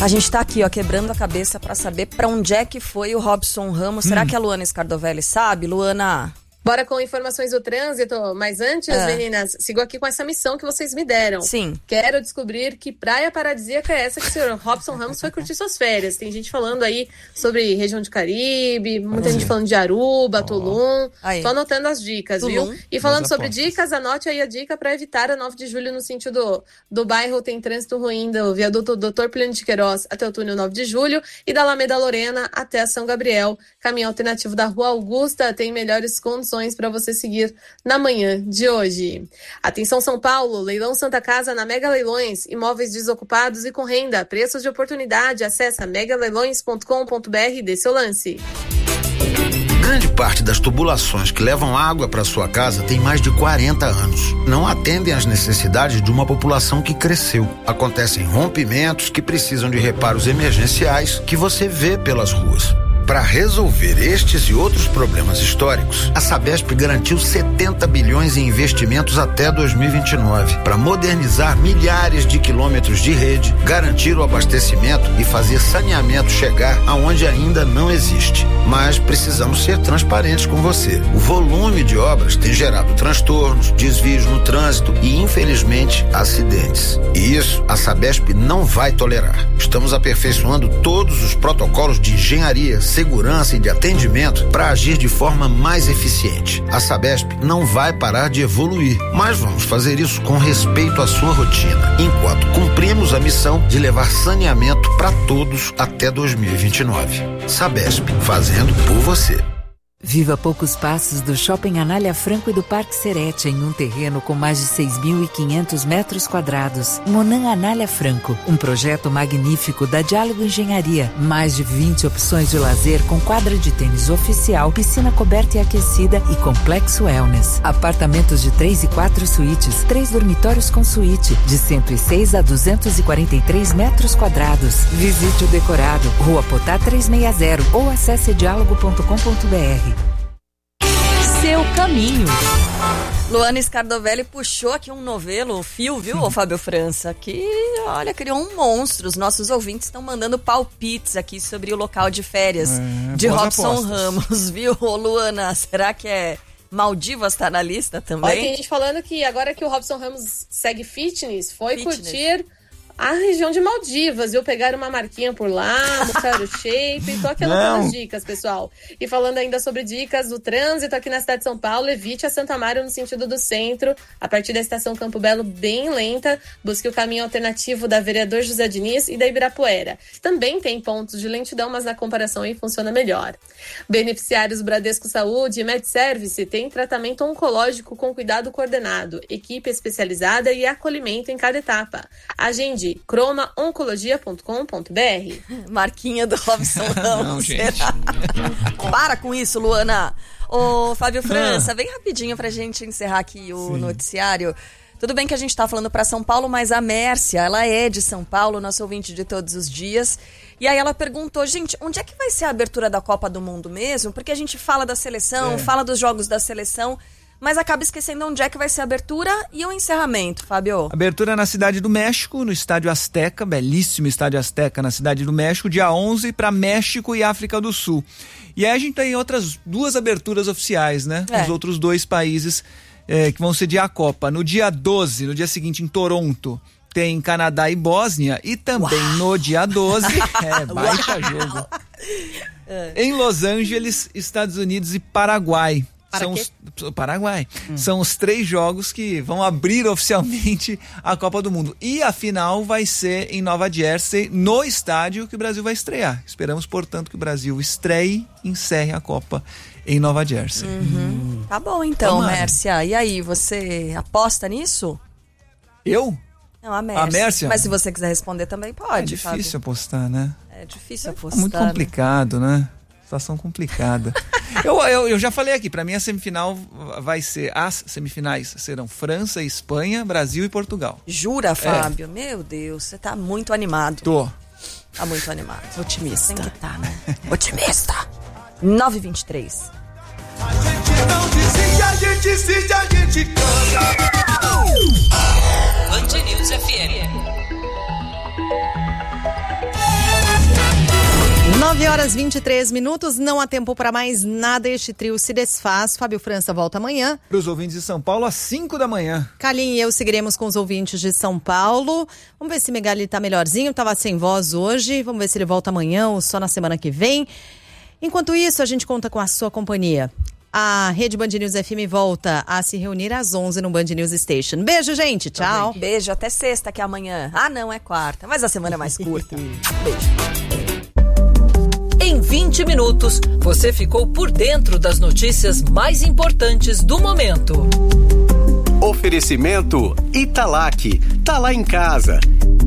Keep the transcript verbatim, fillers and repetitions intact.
A gente tá aqui, ó, quebrando a cabeça pra saber pra onde é que foi o Robson Ramos. Hum. Será que a Luana Scardovelli sabe? Luana... Bora com informações do trânsito, mas antes, é. meninas, sigo aqui com essa missão que vocês me deram. Sim. Quero descobrir que praia paradisíaca é essa que o senhor Robson Ramos foi curtir suas férias. Tem gente falando aí sobre região de Caribe, muita é. gente falando de Aruba, oh. Tulum. Aí. Tô anotando as dicas, Tulum. viu? E falando sobre dicas, anote aí a dica para evitar a nove de julho no sentido do, do bairro. Tem trânsito ruim do viaduto doutor Plínio de Queiroz até o túnel nove de julho e da Alameda Lorena até a São Gabriel. Caminho alternativo da Rua Augusta tem melhores condições para você seguir na manhã de hoje. Atenção São Paulo, leilão Santa Casa na Mega Leilões, imóveis desocupados e com renda, preços de oportunidade, acessa mega leilões ponto com ponto b r e dê seu lance. Grande parte das tubulações que levam água para sua casa tem mais de quarenta anos. Não atendem às necessidades de uma população que cresceu. Acontecem rompimentos que precisam de reparos emergenciais que você vê pelas ruas. Para resolver estes e outros problemas históricos, a Sabesp garantiu setenta bilhões em investimentos até dois mil e vinte e nove para modernizar milhares de quilômetros de rede, garantir o abastecimento e fazer saneamento chegar aonde ainda não existe. Mas precisamos ser transparentes com você. O volume de obras tem gerado transtornos, desvios no trânsito e, infelizmente, acidentes. E isso a Sabesp não vai tolerar. Estamos aperfeiçoando todos os protocolos de engenharia, segurança e de atendimento para agir de forma mais eficiente. A Sabesp não vai parar de evoluir, mas vamos fazer isso com respeito à sua rotina, enquanto cumprimos a missão de levar saneamento para todos até dois mil e vinte e nove. Sabesp, fazendo por você. Viva poucos passos do Shopping Anália Franco e do Parque Serete em um terreno com mais de seis mil e quinhentos metros quadrados. Monan Anália Franco, um projeto magnífico da Diálogo Engenharia. Mais de vinte opções de lazer com quadra de tênis oficial, piscina coberta e aquecida e complexo wellness. Apartamentos de três e quatro suítes, três dormitórios com suíte, de cento e seis a duzentos e quarenta e três metros quadrados. Visite o decorado, Rua Potá trezentos e sessenta ou acesse diálogo ponto com ponto b r. Seu caminho. Luana Scardovelli puxou aqui um novelo, o fio, viu, Fábio França? Que, olha, criou um monstro. Os nossos ouvintes estão mandando palpites aqui sobre o local de férias é, de Robson apostas. Ramos, viu, Luana? Será que é Maldivas tá na lista também? Olha, tem gente falando que agora que o Robson Ramos segue fitness, foi fitness. curtir a região de Maldivas, viu? Pegar uma marquinha por lá, mostrar o shape. Tô aqui anotando as dicas, pessoal. E falando ainda sobre dicas do trânsito aqui na cidade de São Paulo, evite a Santa Mário no sentido do centro, a partir da estação Campo Belo, bem lenta. Busque o caminho alternativo da Vereador José Diniz e da Ibirapuera. Também tem pontos de lentidão, mas na comparação aí funciona melhor. Beneficiários Bradesco Saúde e MedService tem tratamento oncológico com cuidado coordenado, equipe especializada e acolhimento em cada etapa. Agende croma oncologia ponto com ponto b r. Marquinha do Robson Ramos. Não, gente. Para com isso, Luana. Ô, Fábio França, vem rapidinho pra gente encerrar aqui o Sim. noticiário. Tudo bem que a gente tá falando pra São Paulo, mas a Mércia, ela é de São Paulo, nosso ouvinte de todos os dias. E aí ela perguntou, gente, onde é que vai ser a abertura da Copa do Mundo mesmo? Porque a gente fala da seleção, é. fala dos jogos da seleção, mas acaba esquecendo onde é que vai ser a abertura e o encerramento, Fábio. Abertura na Cidade do México, no Estádio Azteca, belíssimo Estádio Azteca na Cidade do México, dia onze para México e África do Sul. E aí a gente tem outras duas aberturas oficiais, né? É. Os outros dois países é, que vão sediar a Copa. No dia doze, no dia seguinte, em Toronto, tem Canadá e Bósnia. E também Uau. no dia doze, é, baita Uau. jogo, é. em Los Angeles, Estados Unidos e Paraguai. Para São quê? os, Paraguai. Hum. São os três jogos que vão abrir oficialmente a Copa do Mundo. E a final vai ser em Nova Jersey, no estádio que o Brasil vai estrear. Esperamos, portanto, que o Brasil estreie e encerre a Copa em Nova Jersey. Uhum. Hum. Tá bom, então, Tomara. Mércia. E aí, você aposta nisso? Eu? Não, a Mércia. A Mércia? Mas se você quiser responder também pode, É difícil Fábio. apostar, né? É difícil apostar. É muito complicado, né? Situação complicada. eu, eu, eu já falei aqui, pra mim a semifinal vai ser, as semifinais serão França e Espanha, Brasil e Portugal. Jura, Fábio? É. Meu Deus, você tá muito animado. Tô. Tá muito animado. Otimista. Tem que tá, né? Otimista. nove e vinte e três. A gente não desiste, a gente insiste, a gente canta. Band News F M. nove horas e vinte e três minutos, não há tempo para mais nada, este trio se desfaz. Fábio França volta amanhã. Para os ouvintes de São Paulo, às cinco da manhã. Carlinhos e eu seguiremos com os ouvintes de São Paulo. Vamos ver se Megali tá melhorzinho, tava sem voz hoje. Vamos ver se ele volta amanhã ou só na semana que vem. Enquanto isso, a gente conta com a sua companhia. A Rede Band News F M volta a se reunir às onze no Band News Station. Beijo, gente. Tchau. Beijo, até sexta, que é amanhã. Ah, não, é quarta. Mas a semana é mais curta. Beijo. Em vinte minutos, você ficou por dentro das notícias mais importantes do momento. Oferecimento Italac. Tá lá em casa.